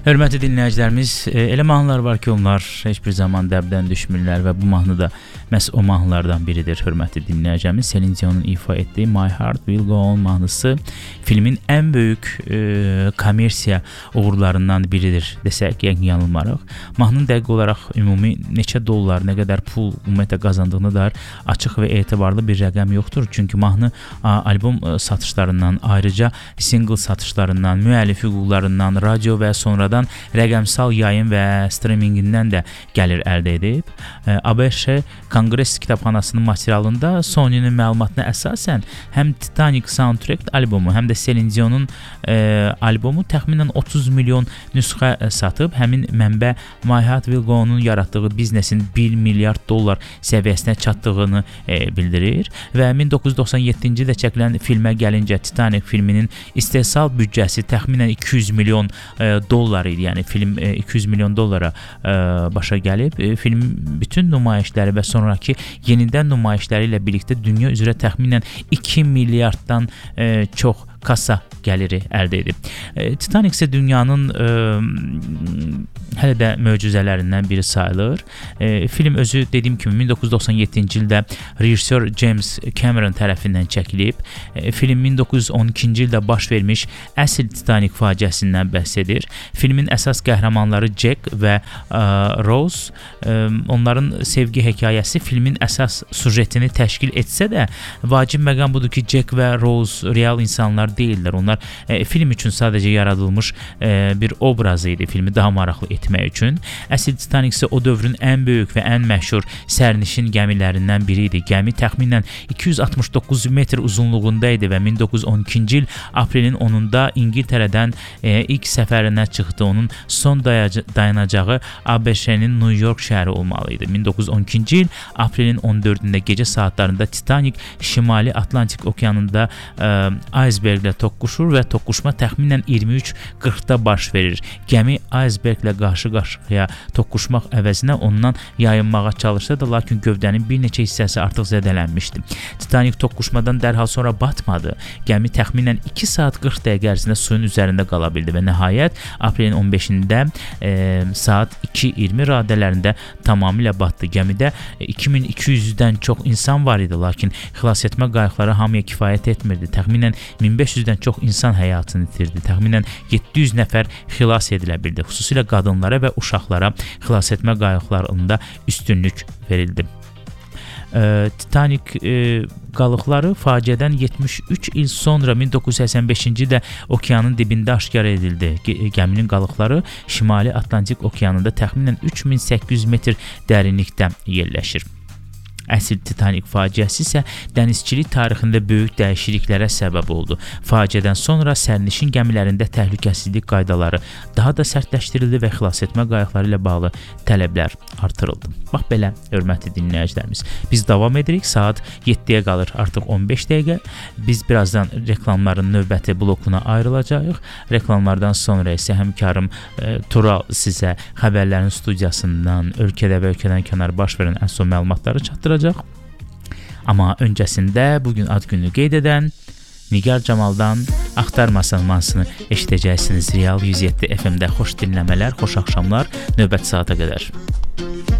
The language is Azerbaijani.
Hörmətli dinləyicilərimiz, elə mahnılar var ki, onlar heç bir zaman dəbdən düşmürlər və bu mahnı da məhz o mahnılardan biridir. Hörmətli dinləyicilərimiz, Celine Dion'un ifa etdiyi My Heart Will Go On mahnısı filmin ən böyük kommersiya uğurlarından biridir desək, yanılmarıq. Mahnının dəqiq olaraq ümumi neçə dollar, nə qədər pul ümumiyyətlə qazandığını da açıq və etibarlı bir rəqəm yoxdur. Çünki mahnı albom satışlarından, ayrıca single satışlarından, müəllif hüquqlarından, radio və sonra rəqəmsal yayın və streamingindən də gəlir əldə edib. ABŞ Konqres kitabxanasının materialında Sony'nin məlumatına əsasən həm Titanic soundtrack albomu, həm də Celine Dion'un albomu təxminən 30 milyon nüsxə satıb. Həmin mənbə My Heart Will Go On'un yaratdığı biznesin 1 milyard dollar səviyyəsinə çatdığını bildirir və 1997-ci ildə çəkilən filmə gəlincə Titanic filminin istehsal büdcəsi təxminən 200 milyon dollar idi. Yəni film 200 milyon dollara başa gəlib. Film bütün nümayişləri və sonraki yenidən nümayişləri ilə birlikdə dünya üzrə təxminən 2 milyarddan çox kassa gəliri əldə edib. Titanic isə dünyanın hələ də möcüzələrindən biri sayılır. Film özü dediyim kimi 1997-ci ildə rejissor James Cameron tərəfindən çəkilib. Film 1912-ci ildə baş vermiş əsl Titanic faciəsindən bəhs edir. Filmin əsas qəhrəmanları Jack və Rose, onların sevgi hekayəsi filmin əsas sujetini təşkil etsə də, vacib məqam budur ki, Jack və Rose real insanlar deyillər. Onlar film üçün sadəcə yaradılmış bir obraz idi, filmi daha maraqlı etmək üçün. Əsl Titanic isə o dövrün ən böyük və ən məşhur sərnişin gəmilərindən biri idi. Gəmi təxminən 269 metr uzunluğunda idi və 1912-ci il aprelin 10-da İngiltərədən ilk səfərinə çıxdı. Onun son dayanacağı ABŞ-nin New York şəhəri olmalı idi. 1912-ci il aprelin 14-də gecə saatlarında Titanic Şimali Atlantik okeanında iceberglə toqquşur və toqquşma təxminən 23:40-da baş verir. Gəmi iceberglə qarşı-qarşıya toqquşmaq əvəzinə ondan yayınmağa çalışsa da, lakin gövdənin bir neçə hissəsi artıq zədələnmişdi. Titanic toqquşmadan dərhal sonra batmadı. Gəmi təxminən 2 saat 40 dəqiqə ərzində suyun üzərində qala bildi və nəhayət aprelin 15-də saat 2:20 radələrində tamamilə batdı. Gəmidə 2200-dən çox insan var idi, lakin xilas etmə qayıqları hamıya kifayət etmirdi. Təxminən 1500-dən çox insan həyatını itirdi. Təxminən 700 nəfər xilas edilə bildi. Xüsusilə qadınlara və uşaqlara xilas etmə qayıqlarında üstünlük verildi. Titanic qalıqları faciədən 73 il sonra 1985-ci ildə okeanın dibində aşkar edildi. Gəminin qalıqları Şimali Atlantik okeanında təxminən 3800 metr dərinlikdə yerləşir. Əsl Titanic faciəsi isə dənizçilik tarixində böyük dəyişikliklərə səbəb oldu. Faciədən sonra sərnişin gəmilərində təhlükəsizlik qaydaları daha da sərtləşdirildi və xilasetmə qayıqları ilə bağlı tələblər artırıldı. Bax belə, hörmətli dinləyicilərimiz. Biz davam edirik. Saat 7-yə qalır artıq 15 dəqiqə. Biz birazdan reklamların növbəti blokuna ayrılacağıq. Reklamlardan sonra isə həmkarım Tural sizə xəbərlərin studiyasından, ölkədə və ölkədən kənar baş verən ən son məlumatları çatdıracaq. Amma öncəsində bugün ad gününü qeyd edən Nigar Camaldan Axtarmasan mahnısını eşidəcəksiniz. Real 107 FM-də xoş dinləmələr, xoş axşamlar, növbəti saata qədər.